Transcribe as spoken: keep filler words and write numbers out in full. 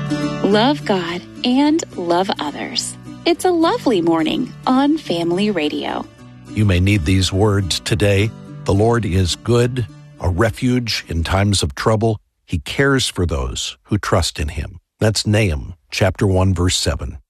Love God and love others. It's a lovely morning on Family Radio. You may need these words today. The Lord is good, a refuge in times of trouble. He cares for those who trust in him. That's Nahum chapter one, verse seven.